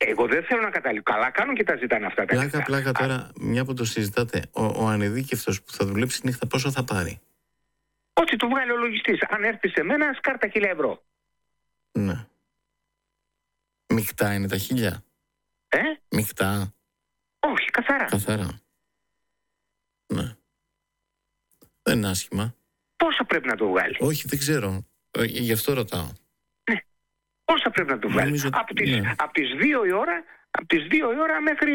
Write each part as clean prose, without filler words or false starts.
Εγώ δεν θέλω να καταλήξω. Καλά κάνουν και τα ζητάνε αυτά τα λεφτά. Πλάκα τώρα, μια που το συζητάτε, ο ανειδίκευτος που θα δουλέψει νύχτα πόσο θα πάρει? Ό,τι του βγάλει ο λογιστής. Αν έρθει σε μένα, σκάρτα 1.000 ευρώ. Ναι. Μεικτά είναι τα 1.000? Μεικτά? Όχι, καθαρά. Καθαρά. Ναι. Δεν είναι άσχημα. Πόσα πρέπει να το βγάλει? Όχι, δεν ξέρω. Γι' αυτό ρωτάω. Ναι. Πόσα πρέπει να το βγάλει? Νομίζω... Από τις 2 η ώρα, η ώρα μέχρι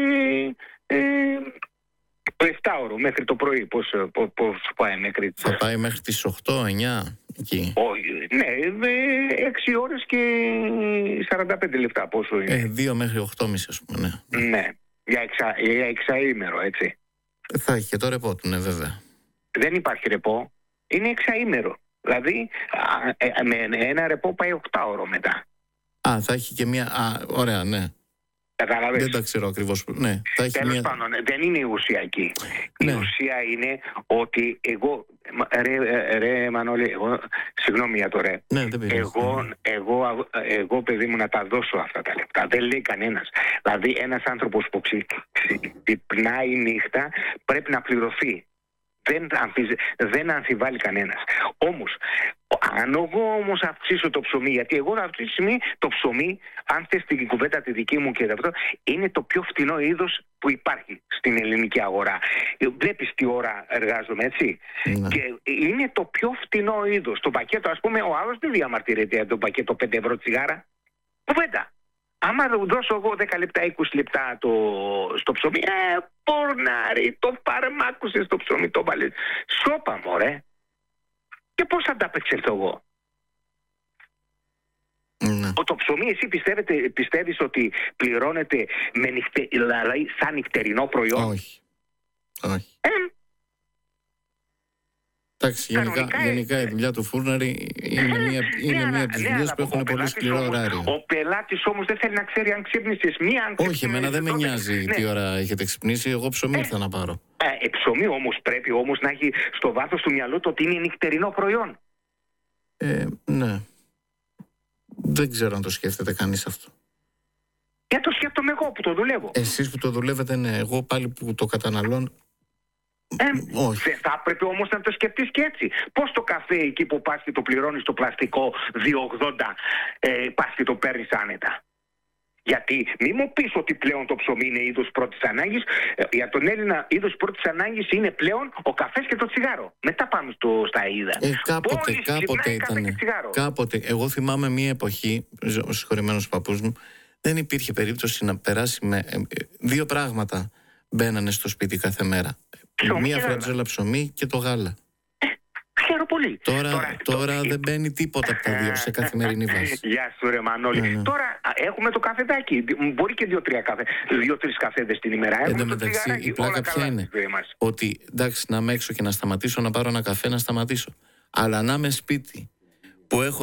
το 7ωρο, μέχρι το πρωί. Πώς πάει μέχρι... Θα πάει μέχρι τις 8, 9 εκεί? Όχι, ναι, 6 ώρες και 45 λεπτά πόσο είναι. 2 μέχρι 8,5 ας πούμε, ναι. Ναι, για εξαήμερο, έτσι. Θα έχει και το ρεπό του, ναι, βέβαια. Δεν υπάρχει ρεπό, είναι εξαήμερο. Δηλαδή, με ένα ρεπό πάει 8ωρο μετά. Θα έχει και μια... ωραία, ναι. Καταλαβαίνεις. Δεν τα ξέρω ακριβώς. Ναι, τέλος πάντων, δεν είναι η ουσία εκεί. Ναι. Η ουσία είναι ότι εγώ... Ρε Μανώλη, συγγνώμη για το ρε. Ναι, δεν πειράζει. Εγώ παιδί μου να τα δώσω αυτά τα λεπτά. Δεν λέει κανένας. Δηλαδή ένας άνθρωπος που ξυπνάει νύχτα πρέπει να πληρωθεί. Δεν αμφιβάλλει κανένας. Όμως, αν εγώ όμως αυξήσω το ψωμί, γιατί εγώ αυτή τη στιγμή το ψωμί, αν θες την κουβέντα τη δική μου και αυτό, είναι το πιο φτηνό είδος που υπάρχει στην ελληνική αγορά. Βλέπεις τι ώρα εργάζομαι, έτσι. Ναι. Και είναι το πιο φτηνό είδος. Το πακέτο, ας πούμε, ο άλλος δεν διαμαρτυρείται για το πακέτο 5 ευρώ τσιγάρα. Κουβέντα. Άμα δώσω εγώ 10 λεπτά, 20 λεπτά στο ψωμί, πορνάρι, το παρμάκουσες στο ψωμί, το βάλες. Σώπα, μωρέ. Και πώς θα τα απεξέλθω εγώ? Ναι. Το ψωμί, εσύ πιστεύεις ότι πληρώνεται δηλαδή σαν νυχτερινό προϊόν? Όχι. Εντάξει, γενικά η δουλειά του φούρναρη είναι μία από τις δουλειές που έχουν πολύ σκληρό ωράριο. Ο πελάτης όμως δεν θέλει να ξέρει αν ξύπνησες Όχι, εμένα δεν με νοιάζει τι ώρα έχετε ξυπνήσει. Εγώ ψωμί ήρθα να πάρω. Ψωμί όμως πρέπει όμως να έχει στο βάθος του μυαλού του ότι είναι νυχτερινό προϊόν. Ναι. Δεν ξέρω αν το σκέφτεται κανείς αυτό. Το σκέφτομαι εγώ που το δουλεύω. Εσείς που το δουλεύετε, ναι. Εγώ πάλι που το καταναλώνω. Όχι. Δεν θα έπρεπε όμως να το σκεφτείς και έτσι. Πώς το καφέ εκεί που πας και το πληρώνεις το πλαστικό 2,80 πας και το παίρνεις άνετα? Γιατί μη μου πεις ότι πλέον το ψωμί είναι είδος πρώτης ανάγκης. Για τον Έλληνα είδος πρώτης ανάγκης είναι πλέον ο καφές και το τσιγάρο. Μετά πάμε στα είδα. Κάποτε ήταν. Κάποτε. Εγώ θυμάμαι μια εποχή, ο συγχωρεμένος παππούς μου, δεν υπήρχε περίπτωση να περάσει με 2 πράγματα μπαίνανε στο σπίτι κάθε μέρα. Μία φρατζόλα ψωμί και το γάλα. Ξέρω πολύ. Τώρα δεν μπαίνει τίποτα από τα 2 σε καθημερινή βάση. Γεια σου ρε Μανώλη. Ναι. Τώρα έχουμε το καφεδάκι. Μπορεί και 2-3 καφέδες την ημέρα. Εν τω μεταξύ η πλάκα ποια είναι? Ότι εντάξει, να είμαι έξω και να σταματήσω να πάρω ένα καφέ, να σταματήσω. Αλλά να είμαι σπίτι που έχω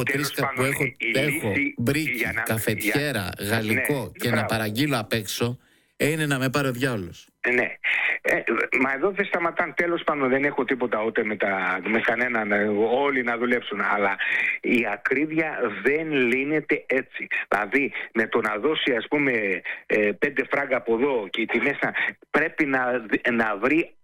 μπρίκι, καφετιέρα, γαλλικό και να παραγγείλω απ' έξω, είναι να με πάρει ο διάολος. Ναι. Μα εδώ δεν σταματάνε, τέλος πάντων, δεν έχω τίποτα ούτε με κανέναν, όλοι να δουλέψουν, αλλά η ακρίβεια δεν λύνεται έτσι. Δηλαδή με το να δώσει ας πούμε 5 φράγκα από εδώ και οι τιμές πρέπει να βρει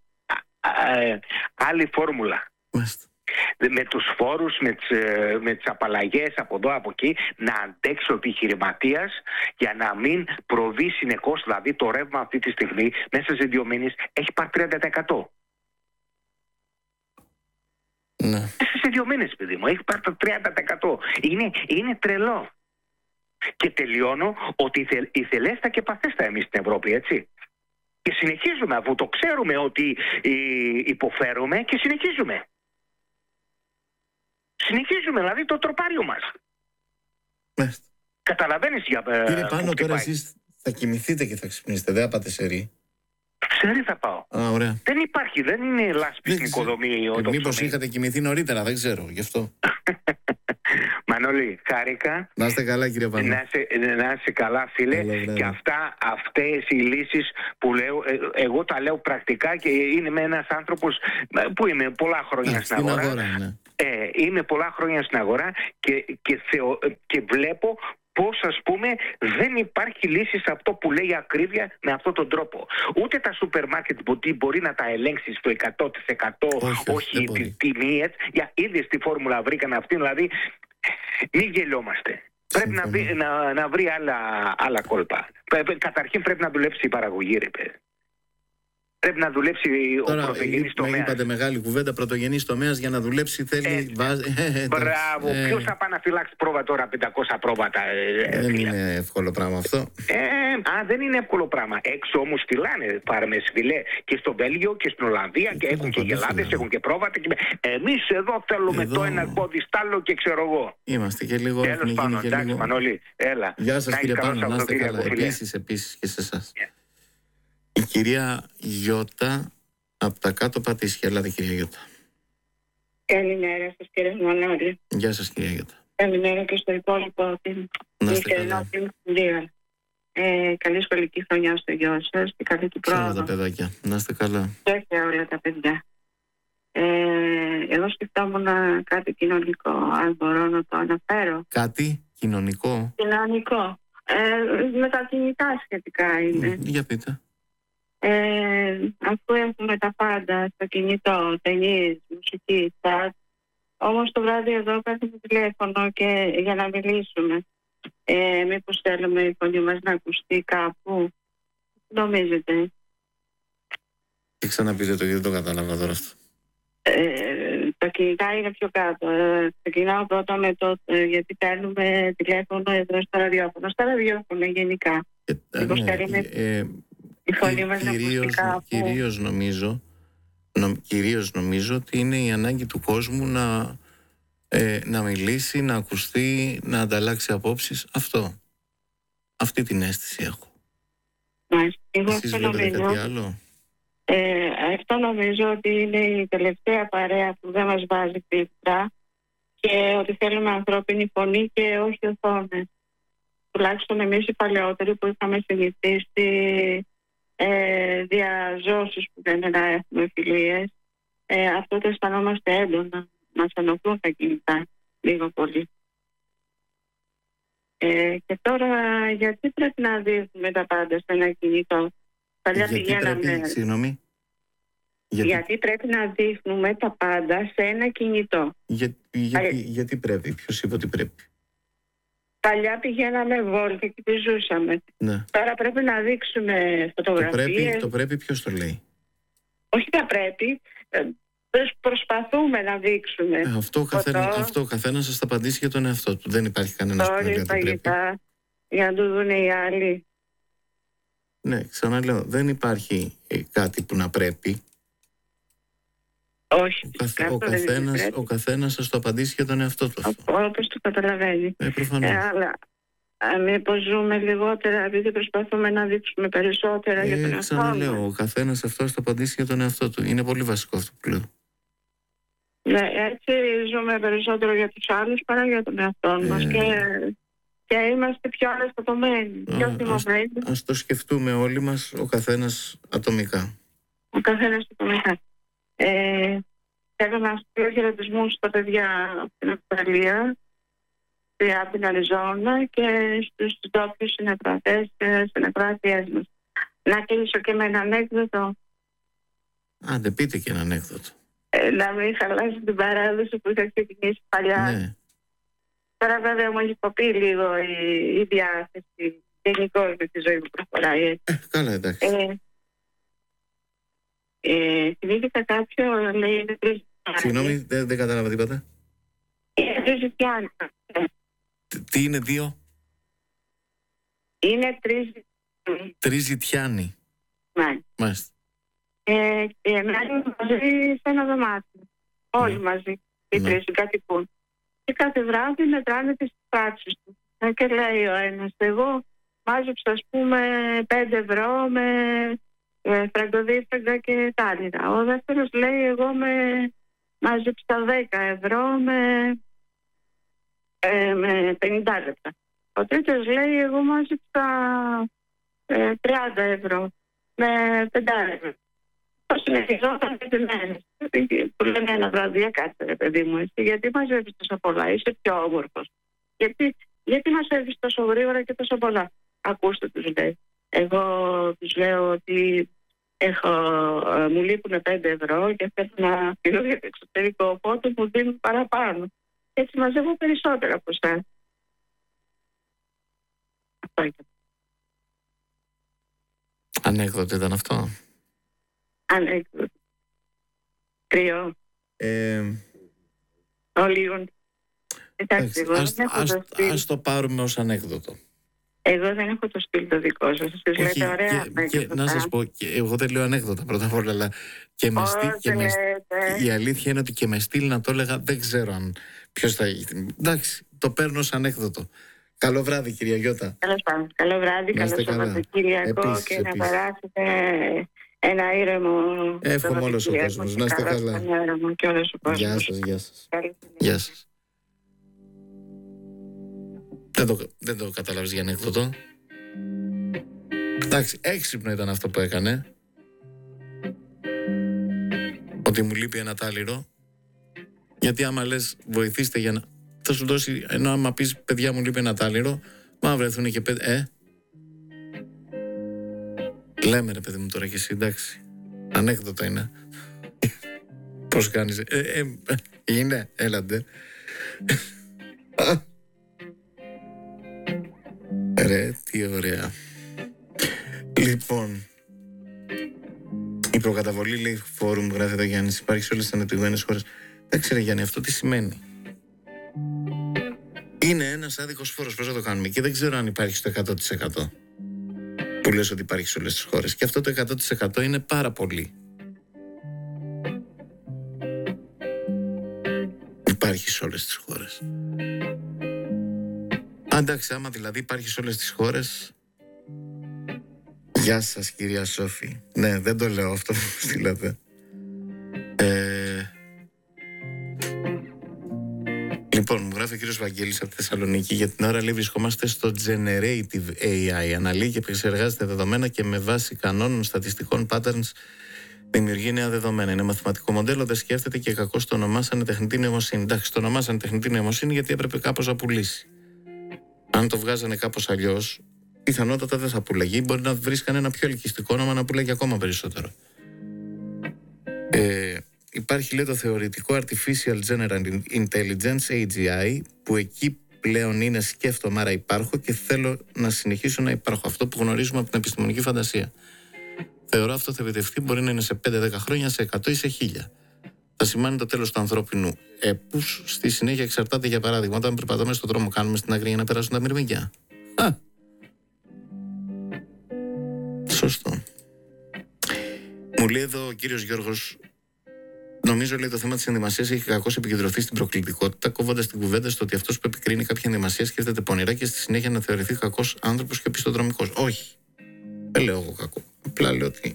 άλλη φόρμουλα. Με τους φόρους, με τις απαλλαγές από εδώ από εκεί, να αντέξει ο επιχειρηματίας για να μην προβεί συνεχώς. Δηλαδή το ρεύμα αυτή τη στιγμή μέσα σε 2 μήνες έχει πάρει 30%. Ναι. Μέσα σε 2 μήνες, παιδί μου, έχει πάρει το 30%. Είναι τρελό. Και τελειώνω ότι ηθελέστα και παθέστα εμείς στην Ευρώπη, έτσι. Και συνεχίζουμε, αφού το ξέρουμε ότι υποφέρουμε, και συνεχίζουμε. Συνεχίζουμε, δηλαδή, το τροπάριο μας. Καταλαβαίνεις για... Κύριε Πάνο, τώρα εσείς θα κοιμηθείτε και θα ξυπνήσετε, δεν θα πάτε σε ρί? Σε ρί θα πάω. Ωραία. Δεν υπάρχει, δεν είναι λάσπη στην οικοδομή. Μήπως είχατε κοιμηθεί νωρίτερα, δεν ξέρω, γι' αυτό. Μανώλη, χάρηκα. Να είστε καλά, κύριε Πάνο. Να είστε καλά, φίλε. Και αυτές οι λύσεις που λέω, εγώ τα λέω πρακτικά και είμαι ένας άνθρωπος που είμαι πολλά χρόνια στην αγορά. Ναι. Είμαι πολλά χρόνια στην αγορά και βλέπω πώς, ας πούμε, δεν υπάρχει λύση σε αυτό που λέει ακρίβεια με αυτόν τον τρόπο. Ούτε τα σούπερ μάρκετ μπορεί να τα ελέγξει στο 100% όχι τη τιμή, έτσι. Ήδη στη φόρμουλα βρήκαν αυτήν, δηλαδή μην γελιόμαστε. Πρέπει να βρει άλλα κόλπα. Καταρχήν πρέπει να δουλέψει η παραγωγή, ρε παιδί. Πρέπει να δουλέψει ο πρωτογενής τομέας. Είπατε μεγάλη κουβέντα, πρωτογενής τομέας για να δουλέψει θέλει... Μπράβο, ποιος θα πάει να φυλάξει πρόβα τώρα, 500 πρόβατα. Δεν είναι εύκολο πράγμα αυτό. Δεν είναι εύκολο πράγμα. Έξω όμως φυλάνε φιλέ και στο Βέλγιο και στην Ολλανδία και έχουν και γελάδες, έχουν και πρόβατα. Εμείς εδώ θέλουμε το ένα πόδι στ' άλλο και ξέρω εγώ. Είμαστε και λίγο... Τέλος πάνω, εντάξει Μανώλη, έλα. Γεια σας κύριε Πάνο, να είστε καλά. Επίσης και σε εσάς. Η κυρία Γιώτα από τα κάτω Πατήσια. Ελάτε κυρία Γιώτα. Καλημέρα σας κύριε Μανώλη. Γεια σας κυρία Γιώτα. Καλημέρα και στο υπόλοιπο να είστε καλά. Καλή σχολική χρονιά στο γιο σας και καλή του πρόοδο. Όλα τα παιδάκια. Να είστε καλά. Και όλα τα παιδιά. Εγώ σκεφτόμουν κάτι κοινωνικό, αν μπορώ να το αναφέρω. Κάτι κοινωνικό? Κοινωνικό. Με τα κινητά σχετικά είναι. Για πείτε. Αφού έχουμε τα πάντα στο κινητό, ταινίες, μουσική, chat, όμως το βράδυ εδώ κάθομαι τηλέφωνο και για να μιλήσουμε. Μήπως θέλουμε η φωνή μας να ακουστεί κάπου? Νομίζετε? Και ξαναπείτε το, γιατί το κατάλαβα τώρα αυτό. Τα κινητά είναι πιο κάτω. Ξεκινάω πρώτα με το γιατί παίρνουμε τηλέφωνο εδώ στα ραδιόφωνο. Στα ραδιόφωνο γενικά. Μήπως θέλουμε η φωνή μας να ακουστεί κάπου? Κυρίως νομίζω ότι είναι η ανάγκη του κόσμου να μιλήσει, να ακουστεί, να ανταλλάξει απόψεις. Αυτή την αίσθηση έχω. Εσείς βλέπετε κάτι άλλο? Αυτό νομίζω ότι είναι η τελευταία παρέα που δεν μας βάζει πίπτρα και ότι θέλουμε ανθρώπινη φωνή και όχι οθόνες. Τουλάχιστον εμείς οι παλαιότεροι που είχαμε συνηθίσει διαζώσεις που δεν να έχουμε φιλίες, αυτό το αισθανόμαστε έντονα. Μας ενοχλούν τα κινητά λίγο πολύ. Και τώρα γιατί πρέπει να δείχνουμε τα πάντα σε ένα κινητό? Γιατί πρέπει να δείχνουμε τα πάντα σε ένα κινητό? Γιατί πρέπει? Ποιος είπε ότι πρέπει? Παλιά πηγαίναμε βόλτα και τη ζούσαμε. Ναι. Τώρα πρέπει να δείξουμε φωτογραφίες. Το πρέπει ποιος το λέει? Όχι τα πρέπει. Προσπαθούμε να δείξουμε. Αυτό ο καθένας σας θα απαντήσει για τον εαυτό του. Δεν υπάρχει κανένας που λέει κάτι πρέπει. Για να το δουν οι άλλοι. Ναι, ξαναλέω, δεν υπάρχει κάτι που να πρέπει. Όχι. Ο καθένας σας το απαντήσει για τον εαυτό του. Όπως το καταλαβαίνει. Προφανώς. Αλλά μήπως ζούμε λιγότερα επειδή προσπαθούμε να δείξουμε περισσότερα για τον εαυτό μας? Ξαναλέω, ο καθένας αυτός το απαντήσει για τον εαυτό του. Είναι πολύ βασικό αυτό που λέω. Ναι, έτσι ζούμε περισσότερο για τους άλλους παρά για τον εαυτό μας και είμαστε πιο αναστατωμένοι, πιο θυμωμένοι. Ας το σκεφτούμε όλοι μας, ο καθένας ατομικά. Ο καθένας ατομικά. Θέλω να στείλω χαιρετισμούς στα παιδιά από την Αυστραλία, από την Αριζόνα και στους ντόπιους συνεργατές και συνεργάτριές μας. Να κλείσω και με ένα ανέκδοτο. Άντε, πείτε και ένα ανέκδοτο. Να μην χαλάσει την παράδοση που είχα ξεκινήσει παλιά. Ναι. Τώρα βέβαια μου έχει κοπεί λίγο η διάθεση γενικώς με τη ζωή που προχωράει. Καλά, εντάξει. Θυμήθηκα κάποιο, λέει, είναι τρεις. Συγγνώμη, δεν κατάλαβα τι είπατε. Είναι τρεις ζητιάνοι. Τι είναι δύο? Είναι τρεις ζητιάνοι. Μάλιστα. Μένουν μαζί σε ένα δωμάτιο. Όλοι μαζί. Οι τρεις κατοικούν. Και κάθε βράδυ μετράνε τις πράξεις του. Και λέει ο ένας, εγώ μάζεψα ας πούμε 5 ευρώ με φραγκοδίφραγκα και τάλιρα. Ο δεύτερος λέει, εγώ μάζεψα 10 ευρώ με 50 λεπτά. Ο τρίτος λέει, εγώ μάζεψα 30 ευρώ με 5 ευρώ. Συνεχιζόταν 5 μέρες. Του λένε ένα βράδυ, κάτσε ρε παιδί μου, εσύ, γιατί μαζεύεις τόσο πολλά, είσαι πιο όμορφος. Γιατί γιατί μας φεύγεις τόσο γρήγορα και τόσο πολλά. Ακούστε, τους λέει. Εγώ τους λέω ότι μου λείπουν 5 ευρώ και θέλω να φύγω για το εξωτερικό, οπότε μου δίνουν παραπάνω. Έτσι μαζεύω περισσότερα από εσάς. Αυτό ήταν. Ανέκδοτο ήταν αυτό. Ανέκδοτο. Κρυό. Λίγο. Εντάξει, ας το πάρουμε ως ανέκδοτο. Εγώ δεν έχω το στυλ το δικό σας. Σας λέτε ωραία ανέκδοτα. Να σας πω, εγώ δεν λέω ανέκδοτα πρώτα απ' όλα, αλλά η αλήθεια είναι ότι και με στυλ να το έλεγα, δεν ξέρω αν ποιος θα... Εντάξει, το παίρνω ως ανέκδοτο. Καλό βράδυ, κυρία Γιώτα. Καλώς πάμε. Καλό βράδυ, καλό Σαββατοκύριακο και να περάσετε ένα ήρεμο. Εύχομαι όλος ο κόσμος. Να είστε καλά. Γεια σας, γεια σας. Γεια σας. Δεν το καταλάβεις για ανέκδοτο. Εντάξει, έξυπνο ήταν αυτό που έκανε. Ότι μου λείπει ένα τάλιρο. Γιατί άμα λες βοηθήστε για να... θα σου δώσει, ενώ άμα πεις παιδιά μου λείπει ένα τάλιρο, μα βρεθούν και 5... Λέμε ρε παιδί μου τώρα και εσύ, εντάξει. Ανέκδοτο είναι. Πώς κάνεις? Είναι, έλαντε. Ρε, τι ωραία. Λοιπόν, η προκαταβολή, λέει, φόρουμ, γράφει εδώ Γιάννης, υπάρχει σε όλες τις ανεπτυγμένες χώρες. Εντάξει ρε Γιάννη, αυτό τι σημαίνει? Είναι ένας άδικος φόρος, πώς θα το κάνουμε? Και δεν ξέρω αν υπάρχει στο 100% που λες ότι υπάρχει σε όλες τις χώρες. Και αυτό το 100% είναι πάρα πολύ. Υπάρχει σε όλες τις χώρες. Εντάξει, άμα δηλαδή υπάρχει σε όλες τις χώρες. Γεια σας, κυρία Σόφη. Ναι, δεν το λέω αυτό που στείλατε. Λοιπόν, μου γράφει ο κύριος Βαγγέλης από τη Θεσσαλονίκη. Για την ώρα, λέει, βρισκόμαστε στο Generative AI. Αναλύει και επεξεργάζεται δεδομένα και με βάση κανόνων στατιστικών patterns δημιουργεί νέα δεδομένα. Είναι μαθηματικό μοντέλο, δεν σκέφτεται και κακώς το ονομάσανε τεχνητή νοημοσύνη. Εντάξει, το ονομάσανε τεχνητή νοημοσύνη γιατί έπρεπε κάπως να πουλήσει. Αν το βγάζανε κάπως αλλιώς, πιθανότατα δεν θα πουλεγεί. Μπορεί να βρίσκανε ένα πιο ελκυστικό όνομα να πουλεγεί ακόμα περισσότερο. Υπάρχει, λέει, το θεωρητικό Artificial General Intelligence, AGI, που εκεί πλέον είναι σκέφτομαι, άρα υπάρχω και θέλω να συνεχίσω να υπάρχω. Αυτό που γνωρίζουμε από την επιστημονική φαντασία. Θεωρώ αυτό θα επιτευχθεί, μπορεί να είναι σε 5-10 χρόνια, σε 100 ή σε 1000. Θα σημάνει το τέλος του ανθρώπινου έπους. Στη συνέχεια εξαρτάται, για παράδειγμα, όταν περπατάμε στον δρόμο, κάνουμε στην άκρη για να περάσουν τα μυρμήγκια. Σωστό. Μου λέει εδώ ο κύριος Γιώργος, νομίζω, λέει, το θέμα της ενδυμασίας έχει κακώς επικεντρωθεί στην προκλητικότητα, κόβοντας την κουβέντα στο ότι αυτός που επικρίνει κάποια ενδυμασία σκέφτεται πονηρά και στη συνέχεια να θεωρηθεί κακός άνθρωπος και οπισθοδρομικός. Όχι. Δεν λέω εγώ κακό. Απλά λέω ότι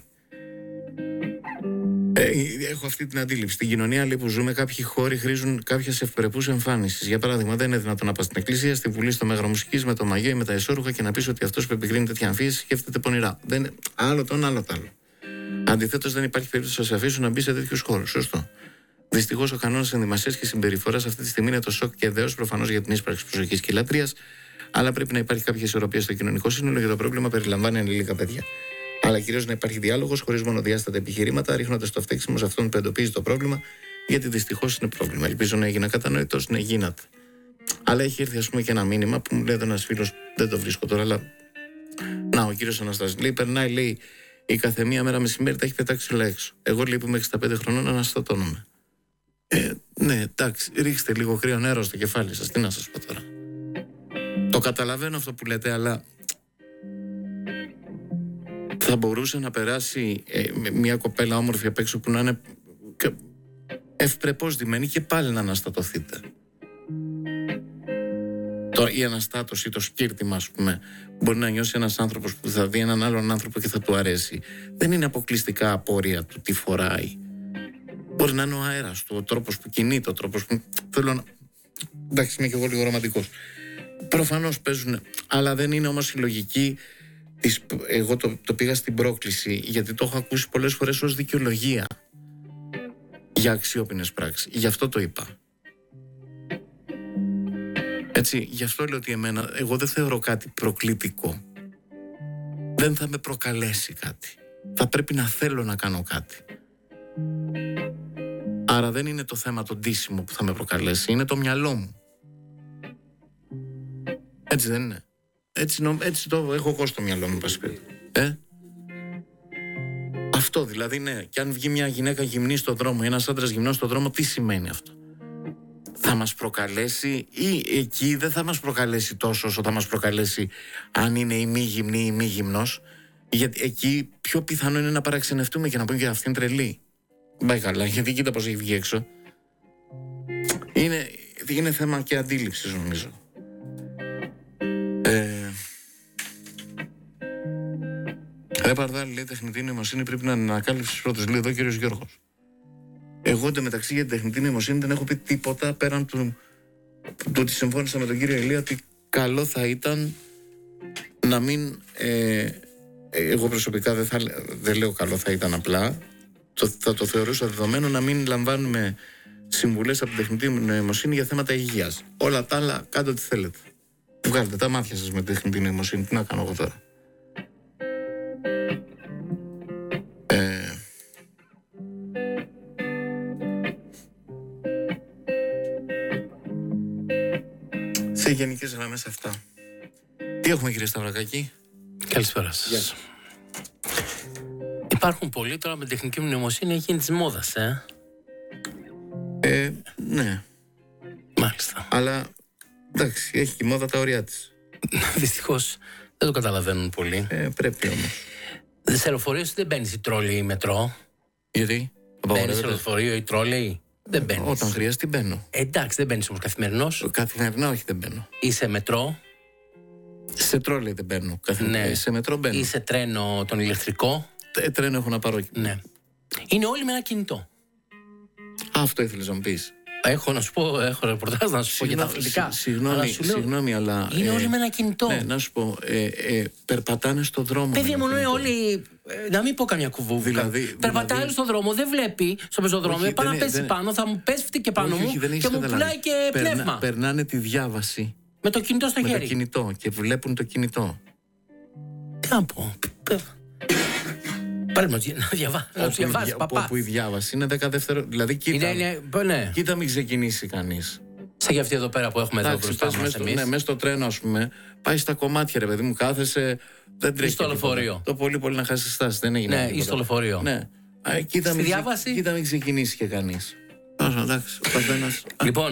έχω αυτή την αντίληψη. Στην κοινωνία, λέει, που ζούμε, κάποιοι χώροι χρήζουν κάποια ευπρεπούς εμφάνισης. Για παράδειγμα, δεν είναι δυνατόν να πας στην εκκλησία, στη βουλή, στο μέγαρο μουσικής, με το μαγιό ή με τα εσώρουχα και να πεις ότι αυτός που επικρίνει τέτοια αμφίεση σκέφτεται πονηρά. Δεν είναι άλλο το ένα, άλλο το άλλο. Αντιθέτως, δεν υπάρχει περίπτωση να σε αφήσουν να μπει σε τέτοιους χώρους. Σωστό. Δυστυχώς, ο κανόνας ενδυμασίας και συμπεριφοράς αυτή τη στιγμή είναι το σοκ και δέος, προφανώς για την ίσπραξη προσοχής και λατρείας, αλλά πρέπει να υπάρχει κάποια ισορροπία στο κοινωνικό σύνολο και το πρόβλημα περιλαμβάνει ανηλίκα παιδιά. Αλλά κυρίως να υπάρχει διάλογος χωρίς μονοδιάστατα επιχειρήματα, ρίχνοντας το φταίξιμο σε αυτόν που εντοπίζει το πρόβλημα, γιατί δυστυχώς είναι πρόβλημα. Ελπίζω να έγινα κατανοητός, ναι, γίνατε. Αλλά έχει έρθει, ας πούμε, και ένα μήνυμα που μου λέει ένας φίλος, δεν το βρίσκω τώρα, αλλά. Να, ο κύριος Αναστάσης λέει, περνάει, λέει, η καθεμία μέρα μεσημέρι τα έχει πετάξει όλα έξω. Εγώ, λέει, που είμαι 65 χρονών, αναστατώνομαι. Ναι, εντάξει, ρίξτε λίγο κρύο νερό στο κεφάλι σας, τι να σας πω τώρα. Το καταλαβαίνω αυτό που λέτε, αλλά θα μπορούσε να περάσει μια κοπέλα όμορφη απ' έξω που να είναι ευπρεπώς ντυμένη και πάλι να αναστατωθείτε. Η αναστάτωση, το σκύρτημα, ας πούμε, μπορεί να νιώσει ένας άνθρωπος που θα δει έναν άλλον άνθρωπο και θα του αρέσει. Δεν είναι αποκλειστικά απόρρια του τι φοράει. Μπορεί να είναι ο αέρας του, ο τρόπος που κινείται, ο τρόπος που. Θέλω να. Εντάξει, είμαι και εγώ λίγο ρομαντικός. Προφανώς παίζουν, αλλά δεν είναι όμως η λογική. Εγώ το πήγα στην πρόκληση, γιατί το έχω ακούσει πολλές φορές ως δικαιολογία για αξιόπινες πράξεις. Γι' αυτό το είπα. Έτσι, γι' αυτό λέω ότι εγώ δεν θεωρώ κάτι προκλητικό. Δεν θα με προκαλέσει κάτι. Θα πρέπει να θέλω να κάνω κάτι. Άρα δεν είναι το θέμα το ντύσιμο που θα με προκαλέσει, είναι το μυαλό μου. Έτσι δεν είναι? Έτσι το έχω εγώ στο μυαλό μου, Αυτό δηλαδή, ναι. Και αν βγει μια γυναίκα γυμνή στον δρόμο, ένας άντρας γυμνός στον δρόμο, τι σημαίνει αυτό? Θα μας προκαλέσει, ή εκεί δεν θα μας προκαλέσει τόσο όσο θα μας προκαλέσει αν είναι η μη γυμνή ή μη γυμνός? Γιατί εκεί πιο πιθανό είναι να παραξενευτούμε και να πούμε και αυτή είναι τρελή. Πάει καλά, γιατί κοίτα πως έχει βγει έξω. Είναι θέμα και αντίληψης, νομίζω. Ρε Παρδάλη, λέει, τεχνητή νοημοσύνη πρέπει να ανακάλυψεις πρώτος. Λέει εδώ ο κύριος Γιώργος. Εγώ εντωμεταξύ για την τεχνητή νοημοσύνη δεν έχω πει τίποτα πέραν του ότι συμφώνησα με τον κύριο Ηλία ότι καλό θα ήταν να μην. Εγώ προσωπικά δεν λέω καλό θα ήταν, απλά θα το θεωρούσα δεδομένο να μην λαμβάνουμε συμβουλές από την τεχνητή νοημοσύνη για θέματα υγείας. Όλα τα άλλα, κάντε ό,τι θέλετε. Βγάλετε τα μάτια σας με την τεχνητή νοημοσύνη. Τι να κάνω εγώ τώρα? Σε γενικές γραμμές αυτά. Τι έχουμε, κύριε Σταυρακάκη? Καλησπέρα σας. Υπάρχουν πολλοί τώρα με τεχνική νοημοσύνη, έχει γίνει της μόδας, Ναι. Μάλιστα. Αλλά εντάξει, έχει και η μόδα τα ωριά της. Δυστυχώς δεν το καταλαβαίνουν πολύ. Πρέπει όμως. Σε λεωφορείο δεν μπαίνεις ή τρόλεϊ ή μετρό. Γιατί? Μπαίνεις σε λεωφορείο ή τρόλεϊ? Δεν μπαίνεις. Όταν χρειαστεί μπαίνω. Εντάξει, δεν μπαίνεις όμως καθημερινός. Καθημερινά όχι, δεν μπαίνω. Ή σε μετρό. Σε τρόλεϊ δεν μπαίνω. Ναι. Σε μετρό μπαίνω. Ή σε τρένο τον ηλεκτρικό. Τρένο έχω να πάρω. Ναι. Είναι όλοι με ένα κινητό. Αυτό ήθελες να μου πεις? Έχω να σου πω, έχω ρεπορτάζ να σου πω για τα αθλητικά. Συγγνώμη, αλλά. Είναι όλοι με ένα κινητό. Ναι, να σου πω, περπατάνε στον δρόμο. Παιδί μου, όλοι. Να μην πω καμιά κουβούβα. Περπατάει στον δρόμο, δεν βλέπει στο πεζοδρόμιο. Πάει να πέσει πάνω, θα μου πέσει και πάνω μου και μου πουλάει και πνεύμα. Περνάνε τη διάβαση. Με το κινητό στο χέρι. Με το κινητό και βλέπουν το κινητό. Τι να πω. Πρέπει να διαβάσει, παπά. Όπου η διάβαση είναι 10 δευτερόλεπτα. Δηλαδή, κοίτα μην ξεκινήσει κανείς. Σαν και αυτή εδώ πέρα που έχουμε εδώ μπροστά μας εμείς. Ναι, μέσα στο τρένο, ας πούμε, πάει στα κομμάτια, ρε παιδί μου, κάθεσαι, δεν τρέχει. Ή στο λεωφορείο. Το πολύ να χάσει στάση, δεν έγινε. Ναι, ή στο λεωφορείο. Ναι. Κοίτα μην ξεκινήσει και κανείς. Εντάξει, ο καθένας. Λοιπόν,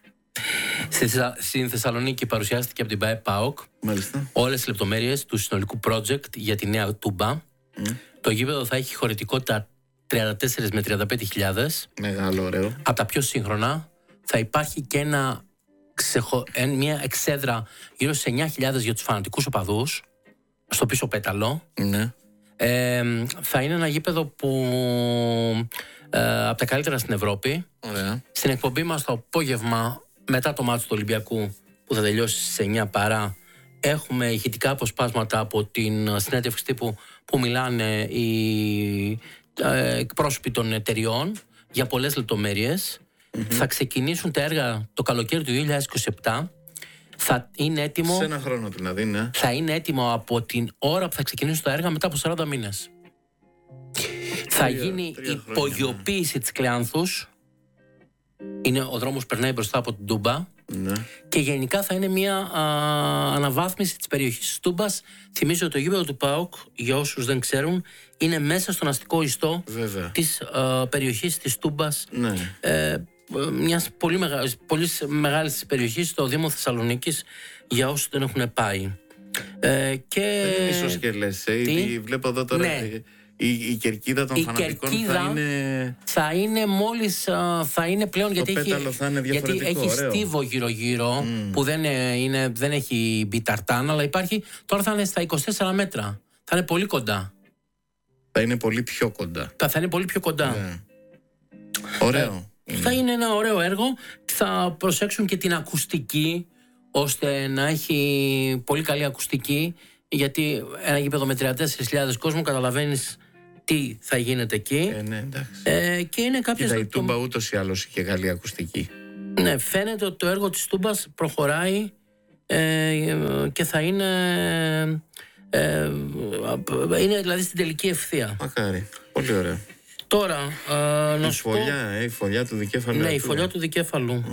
στην Θεσσαλονίκη παρουσιάστηκε από την ΠΑΕΚ όλες τις λεπτομέρειες του συνολικού project για τη νέα Τούμπα. Το γήπεδο θα έχει χωρητικότητα 34 με 35.000. Μεγάλο, ωραίο. Από τα πιο σύγχρονα θα υπάρχει και μια εξέδρα γύρω σε 9.000 για τους φανατικούς οπαδούς στο πίσω πέταλο. Ναι. Θα είναι ένα γήπεδο που από τα καλύτερα στην Ευρώπη. Ωραία. Στην εκπομπή μας το απόγευμα μετά το μάτσο του Ολυμπιακού που θα τελειώσει στις 9 παρά, έχουμε ηχητικά αποσπάσματα από την συνέντευξη τύπου που μιλάνε οι εκπρόσωποι των εταιριών για πολλές λεπτομέρειες. Θα ξεκινήσουν τα έργα το καλοκαίρι του 2027. Θα είναι έτοιμο. Σε ένα χρόνο δηλαδή, ναι. Θα είναι έτοιμο από την ώρα που θα ξεκινήσουν τα έργα μετά από 40 μήνες. Θα γίνει υπογειοποίηση της Κλεάνθους. Ο δρόμος περνάει μπροστά από την Τούμπα. Ναι. Και γενικά θα είναι μια αναβάθμιση της περιοχής της Τούμπας. Θυμίζω ότι το γήπεδο του ΠΑΟΚ, για όσους δεν ξέρουν, είναι μέσα στον αστικό ιστό της περιοχής της Τούμπας. Ναι. Μιας πολύ μεγάλης περιοχής στο Δήμο Θεσσαλονίκης, για όσους δεν έχουν πάει. Ίσως και λες, βλέπω εδώ τώρα. Ναι. Η κερκίδα των φανατικών θα είναι μόλις θα είναι πλέον, γιατί έχει στίβο γύρω-γύρω που δεν έχει μπει ταρτάν, αλλά υπάρχει, τώρα θα είναι στα 24 μέτρα. Θα είναι πολύ κοντά. Θα είναι πολύ πιο κοντά. Θα είναι πολύ πιο κοντά. Ναι. Ωραίο. Θα είναι ένα ωραίο έργο. Θα προσέξουν και την ακουστική, ώστε να έχει πολύ καλή ακουστική, γιατί ένα γήπεδο με 34.000 κόσμο, καταλαβαίνεις τι θα γίνεται εκεί. Ναι, εντάξει. Και είναι κάποιες. Κοίτα, η Τούμπα ούτως ή άλλως είχε καλή ακουστική. Ναι, φαίνεται ότι το έργο της Τούμπας προχωράει και θα είναι δηλαδή στην τελική ευθεία. Μακάρι, πολύ ωραία. Τώρα, να σου πω... Η φωλιά του δικέφαλου. Ναι, η φωλιά του δικέφαλου.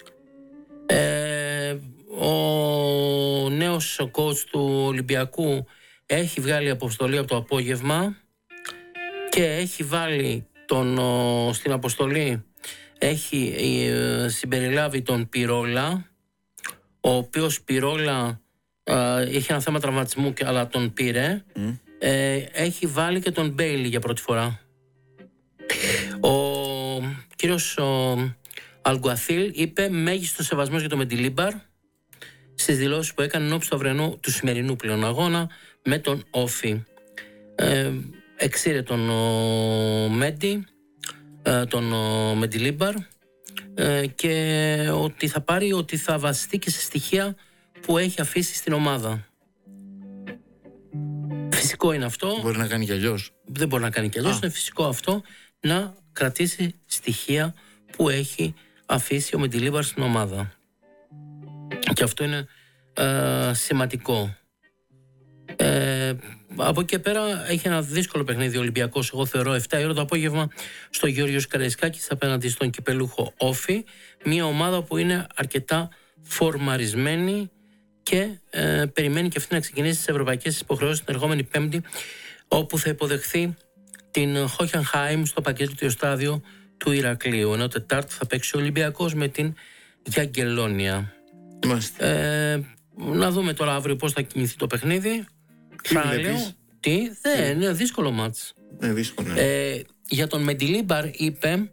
Ο νέος coach του Ολυμπιακού έχει βγάλει αποστολή από το απόγευμα και έχει βάλει στην αποστολή, έχει συμπεριλάβει τον Πυρόλα, ο οποίος Πυρόλα είχε ένα θέμα τραυματισμού αλλά τον πήρε. Έχει βάλει και τον Μπέιλι για πρώτη φορά. Ο κύριος Αλγκουαθίλ είπε μέγιστο σεβασμός για το Μεντιλίμπαρ στις δηλώσεις που έκανε ενώπιση του σημερινού πλέον αγώνα με τον Όφη. Εξήρε τον Μέντι, τον Μεντιλίμπαρ, και ότι θα βασιστεί και σε στοιχεία που έχει αφήσει στην ομάδα. Φυσικό είναι αυτό. Μπορεί να κάνει κι αλλιώς. Δεν μπορεί να κάνει κι αλλιώς. Είναι φυσικό αυτό να κρατήσει στοιχεία που έχει αφήσει ο Μεντιλίμπαρ στην ομάδα. Και αυτό είναι σημαντικό. Από εκεί και πέρα έχει ένα δύσκολο παιχνίδι ο Ολυμπιακός, εγώ θεωρώ, 7 η ώρα το απόγευμα στο Γεώργιος Καραϊσκάκης απέναντι στον κυπελούχο Όφη, μια ομάδα που είναι αρκετά φορμαρισμένη και περιμένει και αυτή να ξεκινήσει τις ευρωπαϊκές υποχρεώσεις την ερχόμενη Πέμπτη, όπου θα υποδεχθεί την Χόχενχάιμ στο παγκόσμιο στάδιο του Ηρακλείου, ενώ Τετάρτη θα παίξει ο Ολυμπιακός με την Γιαγκελόνια. Να δούμε τώρα αύριο πώς θα κινηθεί το παιχνίδι. Είναι δύσκολο μάτς. Για τον Μεντιλίμπαρ είπε,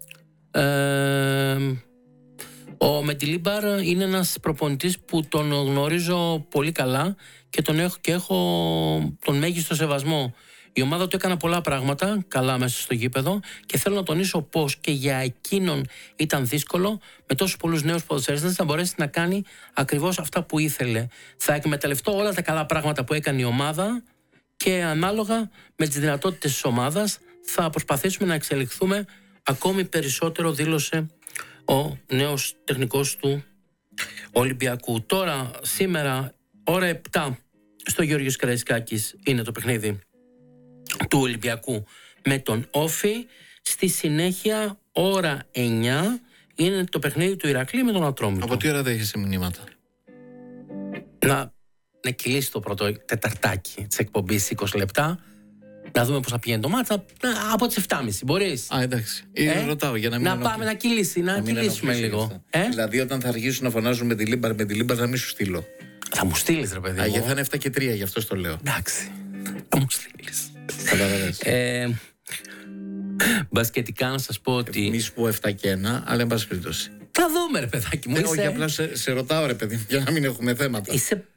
ο Μεντιλίμπαρ είναι ένας προπονητής που τον γνωρίζω πολύ καλά και έχω τον μέγιστο σεβασμό. Η ομάδα του έκανε πολλά πράγματα καλά μέσα στο γήπεδο και θέλω να τονίσω πως και για εκείνον ήταν δύσκολο με τόσους πολλούς νέους ποδοσφαιριστές να μπορέσει να κάνει ακριβώς αυτά που ήθελε. Θα εκμεταλλευτώ όλα τα καλά πράγματα που έκανε η ομάδα και ανάλογα με τις δυνατότητες της ομάδας θα προσπαθήσουμε να εξελιχθούμε ακόμη περισσότερο, δήλωσε ο νέος τεχνικός του Ολυμπιακού. Τώρα, σήμερα, ώρα 7 στο Γεώργιος Καραϊσκάκης είναι το παιχνίδι του Ολυμπιακού με τον Όφη. Στη συνέχεια, ώρα 9 είναι το παιχνίδι του Ηρακλή με τον Ατρόμητο. Από τι ώρα δέχεσαι μηνύματα? Να κυλήσει το πρώτο τεταρτάκι της εκπομπής 20 λεπτά. Να δούμε πώς θα πηγαίνει το μάτσα. Από τις 7.30 μπορείς? Εντάξει. Ρωτάω για να μην. Να πάμε να κυλήσει, να κυλήσουμε λίγο. Δηλαδή, όταν θα αργήσουν να φωνάζουν με τη Λίμπαρ, θα μην σου στείλω. Θα μου στείλεις, ρε παιδί. Γιατί θα είναι 7 και 3, γι' αυτό το λέω. Εντάξει. Θα μου στείλεις. Μπασκετικά να σας πω ότι. Μη σου πω 7 και 1, αλλά εν πάση περιπτώσει. Θα δούμε, ρε παιδάκι μου. Όχι, απλά σε ρωτάω, ρε παιδί, για να μην έχουμε θέματα.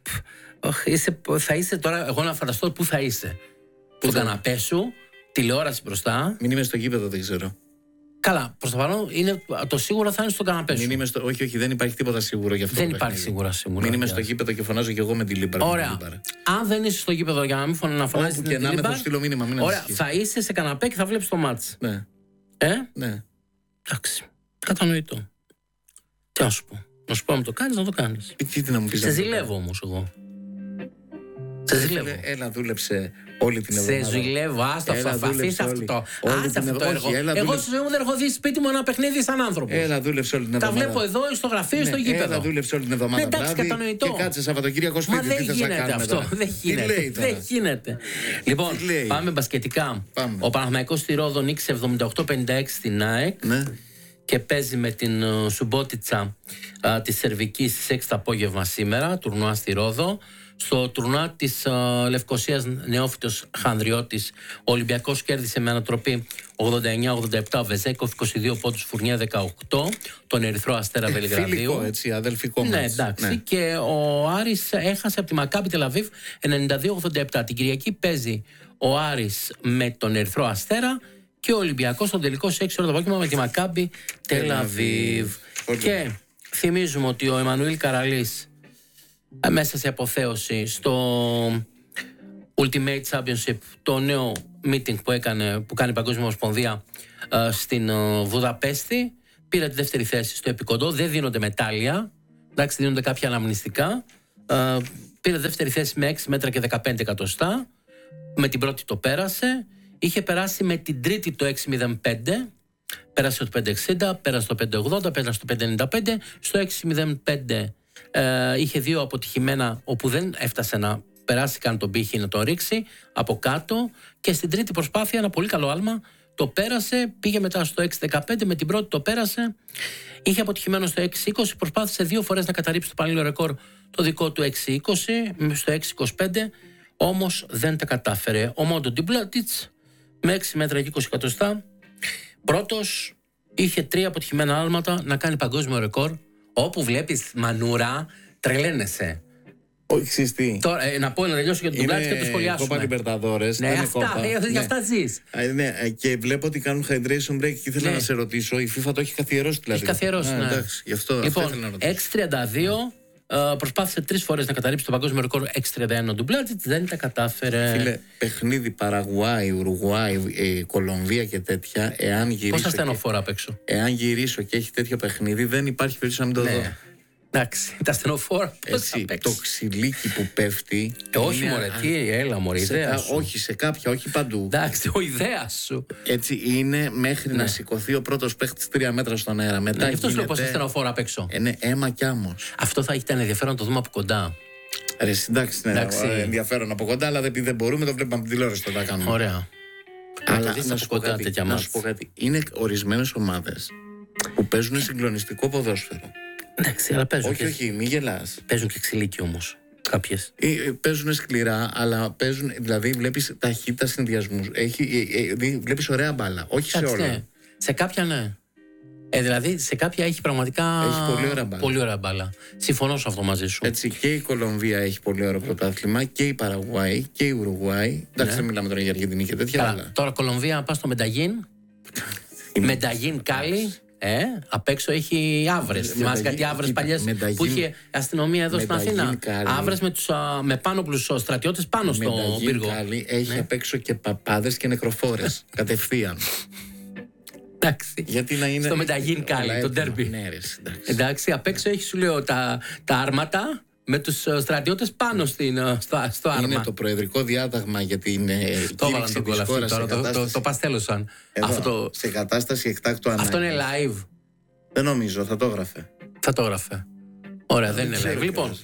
Θα είσαι τώρα, εγώ να φανταστώ πού θα είσαι. Στον καναπέ σου, τηλεόραση μπροστά. Μην είμαι στο γήπεδο, δεν ξέρω. Καλά, προς το παρόν το σίγουρο θα είναι στον καναπέ σου. Όχι, δεν υπάρχει τίποτα σίγουρο γι' αυτό. Δεν υπάρχει σίγουρα. Μην είμαι στο γήπεδο και φωνάζω κι εγώ με τη Λίμπαρ. Ωραία. Αν δεν είσαι στο γήπεδο για να μην φωνάζεις την Λίμπαρ. Και να με στείλω μήνυμα, μην ωραία, θα είσαι σε καναπέ και θα βλέπεις το μάτς. Ναι. Ναι. Εντάξει. Κατανοητό. Τι να σου πω. Να σου πω να το κάνεις, να το κάνεις. Τι να μου πεις. Σε ζηλεύω όμως εγώ. Έλα, δούλεψε όλη την εβδομάδα. Σε ζηλεύω, άστα αυτό. Αφήστε αυτό. Άσε αυτό το έργο. Εγώ σου μου έχω δει σπίτι μου ένα παιχνίδι σαν άνθρωπο. Έλα, δούλεψε όλη την εβδομάδα. Τα βλέπω εδώ, στο γραφείο, στο γήπεδο. Έλα, δούλεψε όλη την εβδομάδα. Εντάξει, κατανοητό. Και κάτσε Σαββατοκύριακο σπίτι. Μα δεν γίνεται αυτό. Δεν γίνεται. Λοιπόν, πάμε μπασκετικά. Ο Παναθηναϊκός στη Ρόδο νίκησε 78-56 στην ΑΕΚ. Και παίζει με την Σουμπότιτσα της Σερβικής στις 6 το απόγευμα σήμερα, τουρνουά στη Ρόδο. Στο τουρνουά της Λευκωσίας Νεόφυτος Χανδριώτης, ο Ολυμπιακός κέρδισε με ανατροπή 89-87, Βεζέκοφ 22 πόντους, Φουρνιά 18, τον Ερυθρό Αστέρα Βελιγραδίου. Φιλικό, έτσι, αδελφικό μας. Ναι, εντάξει. Ναι. Και ο Άρης έχασε από τη Μακάμπι Τελαβίβ 92-87. Την Κυριακή παίζει ο Άρης με τον Ερυθρό Αστέρα και ο Ολυμπιακός στον τελικό σε 6 ώρα το απόγευμα με τη Μακάμπι Τελαβίβ. Και θυμίζουμε ότι ο Εμμανουήλ Καραλής μέσα σε αποθέωση στο Ultimate Championship, το νέο meeting που κάνει η Παγκόσμια Ομοσπονδία στην Βουδαπέστη, πήρε τη δεύτερη θέση στο επικοντό. Δεν δίνονται μετάλλια. Εντάξει, δίνονται κάποια αναμνηστικά. Πήρε δεύτερη θέση με 6 μέτρα και 15 εκατοστά. Με την πρώτη το πέρασε. Είχε περάσει με την τρίτη το 6.05. Πέρασε το 5.60, πέρασε το 5.80, πέρασε το 5.95. Στο 6.05 είχε 2 αποτυχημένα, όπου δεν έφτασε να περάσει καν τον πύχη, να τον ρίξει από κάτω. Και στην τρίτη προσπάθεια, ένα πολύ καλό άλμα, το πέρασε. Πήγε μετά στο 6.15, με την πρώτη το πέρασε. Είχε αποτυχημένο στο 6.20, προσπάθησε 2 φορές να καταρρύψει το πανελλήνιο ρεκόρ, το δικό του 6.20, στο 6.25, όμως δεν τα κατάφερε. Ο Μόντο Ντιμπλάτιτς με 6 μέτρα και 20 εκατοστά, πρώτος, είχε 3 αποτυχημένα άλματα να κάνει παγκόσμιο ρεκόρ. Όπου βλέπεις μανούρα, τρελαίνεσαι. Όχι, ξυστή. Τώρα, να πω να τελειώσω για τον Ντουμπλάτιτς και το σχολιάσουμε. Κόπα Λιμπερταδόρες. Ναι, για αυτά ζεις. Ναι, και βλέπω ότι κάνουν hydration break και ήθελα να σε ρωτήσω. Η FIFA το έχει καθιερώσει δηλαδή. Έχει καθιερώσει, ναι. Εντάξει, γι' αυτό λοιπόν, ήθελα να ρωτήσω. 6.32, προσπάθησε 3 φορές να καταρρύψει το παγκόσμιο ρεκόρ 6.31 ο Ντουμπλάτιτς, δεν τα κατάφερε. Φίλε, παιχνίδι Παραγουάη, Ουρουγουάη, Κολομβία και τέτοια, εάν γυρίσω. Πόσα στενοφόρα απ' έξω. Εάν γυρίσω και έχει τέτοιο παιχνίδι, δεν υπάρχει περίπτωση να μην το δω. Εντάξει, τα στενοφόρα. Έτσι, το ξυλίκι που πέφτει. Όχι, μωρέ, έλα, μωρέ, ιδέα σου. Όχι, σε κάποια, όχι παντού. Εντάξει, ο ιδέα σου. Έτσι είναι μέχρι να σηκωθεί ο πρώτος παίχτης 3 μέτρα στον αέρα. Μετά γι' αυτό σου λέω πόσα στενοφόρα απ' έξω. Ναι, αίμα κι άμμος. Αυτό θα ήταν ενδιαφέρον να το δούμε από κοντά. Ρε, εντάξει, ναι, ενδιαφέρον από κοντά, αλλά επειδή δεν μπορούμε, το βλέπουμε από την τηλεόραση, το κάνουμε. Ωραία. Αλλά να σου πω κάτι. Είναι ορισμένες ομάδες που παίζουν συγκλονιστικό ποδόσφαιρο. Εντάξει, αλλά παίζουν. Όχι, μην γελάς. Παίζουν και ξυλίκι όμως. Κάποιες. Παίζουν σκληρά, αλλά παίζουν. Δηλαδή, βλέπεις ταχύτητα συνδυασμούς. Βλέπεις ωραία μπάλα. Όχι σε όλα. Ναι. Σε κάποια ναι. Δηλαδή, σε κάποια έχει πραγματικά. Έχει πολύ ωραία μπάλα. Πολύ ωραία μπάλα. Συμφωνώ σε αυτό μαζί σου. Έτσι, και η Κολομβία έχει πολύ ωραίο πρωτάθλημα, και η Παραγουάη και η Ουρουγουάη. Εντάξει, δεν μιλάμε τώρα για Αργεντινή και τέτοια. Αλλά... Τώρα Κολομβία, πας στο Μενταγίν. Μενταγίν Κάλι. Απ' έξω έχει άβρες. Θυμάσαι κάτι άβρες παλιές που είχε αστυνομία εδώ στην Αθήνα. Άβρες με πάνωπλους στρατιώτες πάνω στο πύργο. Έχει απ' έξω και παπάδες και νεκροφόρες. Κατευθείαν. Εντάξει. Γιατί να είναι. Στο Μενταγίν Κάλι, το ντέρμπι. Εντάξει, απ' έξω έχει, σου λέω, τα άρματα με τους στρατιώτες πάνω στο άρμα. Είναι το προεδρικό διάταγμα για την το έβαλαν τον κόλλα αυτό, το παστέλωσαν. Σε κατάσταση εκτάκτου ανάγκης. Αυτό είναι live. Δεν νομίζω, θα το έγραφε. Θα το έγραφε. Ωραία, δεν είναι live. Λοιπόν,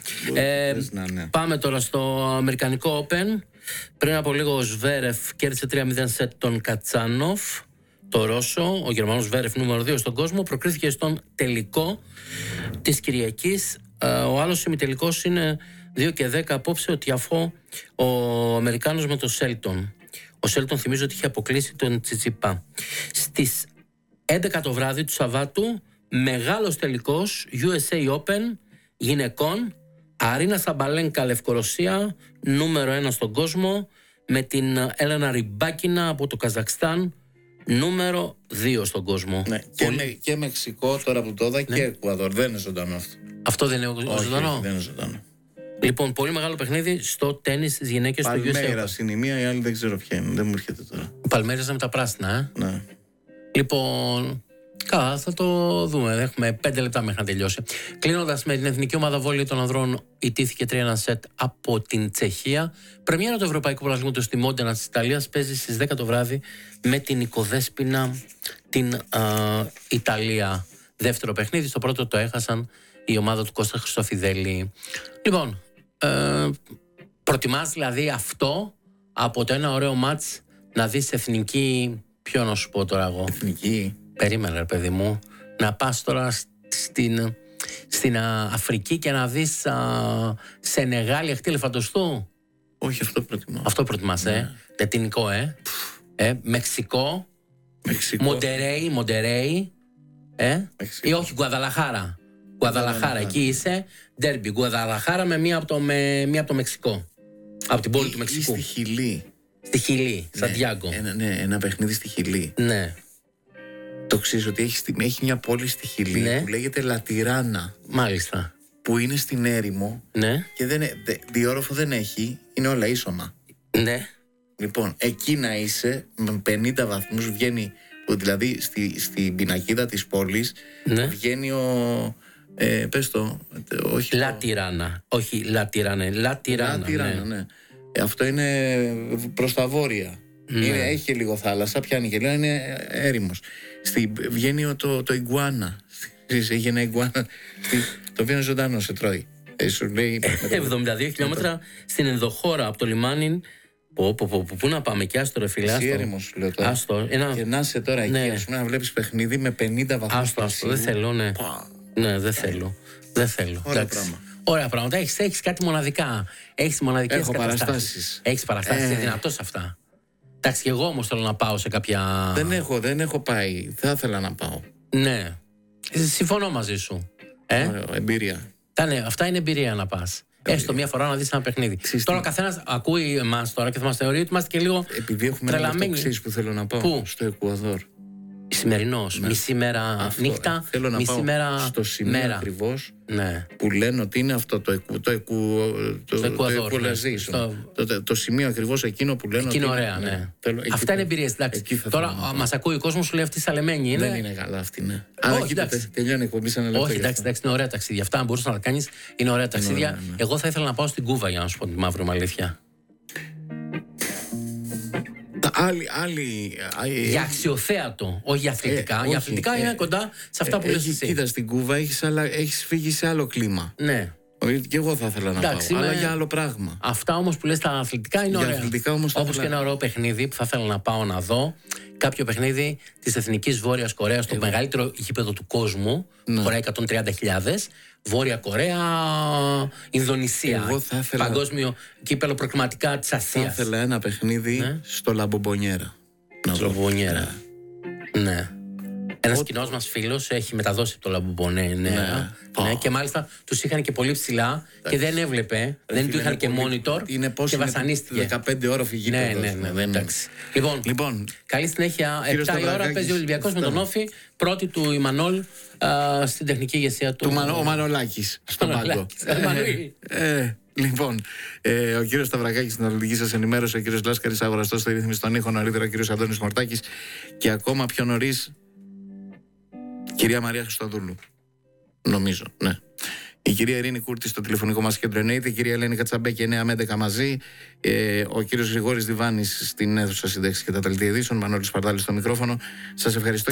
πάμε τώρα στο Αμερικανικό Open. Πριν από λίγο ο Σβέρεφ κέρδισε 3-0 σετ τον Κατσάνοφ. Το Ρώσο, ο Γερμανός Σβέρεφ νούμερο 2 στον κόσμο, προκρίθηκε στον τελικό της Κυριακής. Ο άλλος ημιτελικός είναι 2 και 10 απόψε, ο Τιαφό, ο Αμερικάνος με τον Σέλτον. Ο Σέλτον θυμίζω ότι είχε αποκλείσει τον Τσιτσιπά. Στις 11 το βράδυ του Σαββάτου, μεγάλος τελικός USA Open γυναικών, Αρίνα Σαμπαλένκα Λευκορωσία, νούμερο 1 στον κόσμο, με την Έλενα Ριμπάκινα από το Καζακστάν, νούμερο 2 στον κόσμο. Ναι, και Μεξικό τώρα που το είδα, και Εκουαδόρ. Δεν είναι ζωντανό αυτό. Αυτό δεν είναι ζωντανό. Όχι, δεν είναι ζωντανό. Λοιπόν, πολύ μεγάλο παιχνίδι στο τένις στις γυναίκες του USA. Παλμέρας είναι η μία, η άλλη δεν ξέρω ποια είναι. Δεν μου έρχεται τώρα. Παλμέρας με τα πράσινα, Ναι. Λοιπόν, καλά, θα το δούμε. Έχουμε 5 λεπτά μέχρι να τελειώσει. Κλείνοντας με την εθνική ομάδα βόλεϊ των ανδρών, ιτήθηκε 3-1 σετ από την Τσεχία. Πρεμιέρα του Ευρωπαϊκού Πρωταθλήματος στη Μόντενα της Ιταλίας παίζει στις 10 το βράδυ με την Οικοδέσποινα την Ιταλία. Δεύτερο παιχνίδι, στο πρώτο το έχασαν η ομάδα του Κώστα Χριστοφιδέλη. Λοιπόν, προτιμάς δηλαδή αυτό από το ένα ωραίο μάτς να δεις εθνική. Ποιο να σου πω τώρα εγώ. Εθνική. Περίμενε, ρε παιδί μου, να πας τώρα στην Αφρική και να δεις Σενεγάλη, Αχτή Ελεφαντοστού. Όχι, αυτό προτιμάω. Αυτό προτιμάς, Λατινικό, Μεξικό. Μοντερέι, ή όχι, Γκουαδαλαχάρα. Γκουαδαλαχάρα, εκεί είσαι. Ντέρμπι, Γκουαδαλαχάρα με μία από το Μεξικό. Από την πόλη του Μεξικού. Στη Χιλή. Στη Χιλή, Σαντιάγκο. Ένα παιχνίδι στη Χιλή. Ναι. Το ξέρεις ότι έχει μια πόλη στη Χιλή που λέγεται Λατιράνα. Μάλιστα. Που είναι στην έρημο. Ναι. Και διόροφο δεν έχει, είναι όλα ίσωμα. Ναι. Λοιπόν, εκεί να είσαι με 50 βαθμούς, βγαίνει Δηλαδή στην πινακίδα της πόλης βγαίνει ο... πες το, όχι... Λατυράνα, όχι Λατυράνα, Λατυράνα, ναι. Αυτό είναι προς τα βόρεια. Έχει λίγο θάλασσα, πιάνει και λίγο, είναι έρημος. Βγαίνει το Ιγκουάνα. Έχει ένα Ιγκουάνα, το οποίο είναι ζωντανό, σε τρώει. 72 χιλιόμετρα στην ενδοχώρα από το λιμάνι. Πού να πάμε, και άστο ρε φίλε. Εσύ έρημος, λέω τώρα. Και να είσαι τώρα εκεί, ας πούμε, να βλέπεις παιχνίδι με 50 βαθμούς. Άστο, δεν θέλω, ναι. Ναι, δεν θέλω. Ωραία πράγματα. Έχεις κάτι μοναδικά. Έχεις μοναδικές καταστάσεις. Έχεις παραστάσεις. Είναι δυνατό αυτά. Εντάξει, και εγώ όμως θέλω να πάω σε κάποια. Δεν έχω πάει. Θα ήθελα να πάω. Ναι. Συμφωνώ μαζί σου. Εμπειρία. Αυτά είναι εμπειρία να πας. Έστω μία φορά να δεις ένα παιχνίδι. Τώρα ο καθένας ακούει εμάς τώρα και θα μας θεωρεί ότι είμαστε και λίγο τρελαμένοι. Επειδή έχουμε ένα εξής που θέλω να πάω. Πού? Στο Εκουαδόρ. Σημερινός, μισή μέρα νύχτα, θέλω να μισή μέρα στο σημείο μέρα. Ακριβώς που λένε ότι είναι αυτό το το σημείο ακριβώς εκείνο που λένε. Εκεί είναι ωραία, ναι. Αυτά είναι εμπειρίες. Τώρα μας ακούει ο κόσμος, σου λέει αυτή η Σαλεμένη είναι. Δεν είναι καλά αυτή, ναι. Όχι, τελειώνει η εκπομπή σαν όχι, εντάξει, είναι ωραία ταξίδια. Αυτά αν μπορείς να τα κάνεις είναι ωραία ταξίδια. Εγώ θα ήθελα να πάω στην Κούβα, για να σου πω τη μαύρη μου αλήθεια. Για αξιοθέατο, όχι για αθλητικά. Για αθλητικά είναι κοντά σε αυτά που λες εσύ. Κοίτα, στην Κούβα έχεις φύγει σε άλλο κλίμα. Ναι. Και εγώ θα ήθελα να πάω, αλλά για άλλο πράγμα. Αυτά όμως που λες τα αθλητικά είναι ωραία. Όπως και ένα ωραίο παιχνίδι που θα ήθελα να πάω να δω. Κάποιο παιχνίδι της Εθνικής Βόρειας Κορέας, το μεγαλύτερο γήπεδο του κόσμου, χωράει 130.000. Βόρεια Κορέα, Ινδονησία. Παγκόσμιο κύπελο προκριματικά της Ασίας. Θα ήθελα ένα παιχνίδι στο Λαμπομπονιέρα. Στο Λαμπομπονιέρα. Ναι. Ένας κοινός μας φίλος έχει μεταδώσει από το Λαμπομπονιέρα. Ναι, και μάλιστα τους είχαν και πολύ ψηλά και δεν έβλεπε. Δεν του είχαν και monitor και βασανίστηκε. 15 ώροφη γήπεδο. Ναι, εντάξει. Λοιπόν, καλή συνέχεια. 7 η ώρα παίζει ο Ολυμπιακός με τον Όφη. Πρώτη του η Μανόλ στην τεχνική ηγεσία του. Ο Μανολάκης στον πάγκο. Λοιπόν, ο κύριος Σταυρακάκης στην αναλυτική σας ενημέρωση, ο κύριος Λάσκαρης αγοραστός στη ρύθμιση των ήχων, νωρίτερα ο κύριος Αντώνης Μορτάκης και ακόμα πιο νωρίς κυρία Μαρία Χριστοδούλου. Νομίζω, ναι. Η κυρία Ειρήνη Κούρτη στο τηλεφωνικό μας κέντρο εννοείται, η κυρία Ελένη Κατσαμπέκη 9 με 11 μαζί, ο κύριος Γρηγόρης Διβάνης στην αίθουσα σύνταξης και τα τελετή ειδήσεων, Μανώλης Παρτάλης στο μικρόφωνο. Σας ευχαριστώ.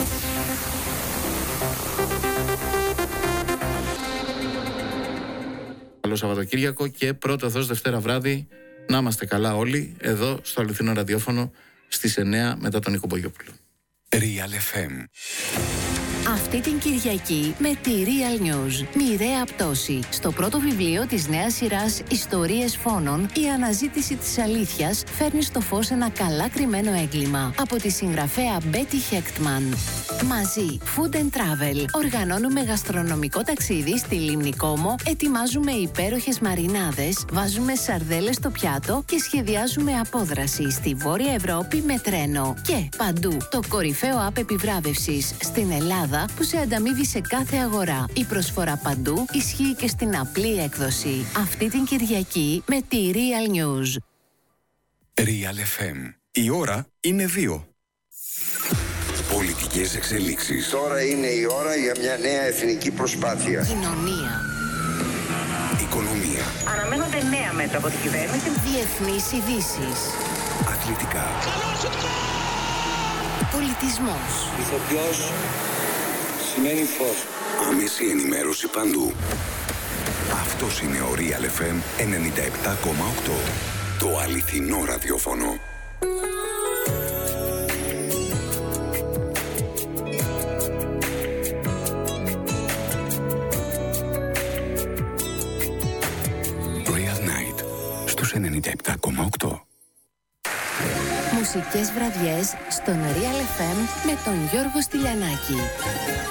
Καλό Σαββατοκύριακο και πρώτο Θεός Δευτέρα βράδυ. Να είμαστε καλά όλοι εδώ στο αληθινό ραδιόφωνο στις 9 μετά τον Νίκο Μπογιόπουλο. Real FM. Αυτή την Κυριακή με τη Real News. Μοιραία πτώση. Στο πρώτο βιβλίο της νέας σειράς Ιστορίες Φόνων, η αναζήτηση της αλήθειας φέρνει στο φως ένα καλά κρυμμένο έγκλημα. Από τη συγγραφέα Betty Hechtman. Μαζί, Food and Travel. Οργανώνουμε γαστρονομικό ταξίδι στη Λίμνη Κόμο, ετοιμάζουμε υπέροχες μαρινάδες, βάζουμε σαρδέλες στο πιάτο και σχεδιάζουμε απόδραση στη Βόρεια Ευρώπη με τρένο. Και παντού, το κορυφαίο app επιβράβευσης στην Ελλάδα που σε ανταμείβει σε κάθε αγορά. Η προσφορά παντού ισχύει και στην απλή έκδοση. Αυτή την Κυριακή με τη Real News. Real FM. Η ώρα είναι 2. Πολιτικές εξελίξεις. Τώρα είναι η ώρα για μια νέα εθνική προσπάθεια. Κοινωνία. Οικονομία. Αναμένονται νέα μέτρα από την κυβέρνηση. Διεθνείς ειδήσεις. Αθλητικά. Πολιτισμός. Ηθοποιός σημαίνει φως. Άμεση ενημέρωση παντού. Αυτός είναι ο Real FM 97,8. Το αληθινό ραδιόφωνο. Real Night στους 97,8. Μουσικές βραδιές στον Real FM με τον Γιώργο Στυλιανάκη.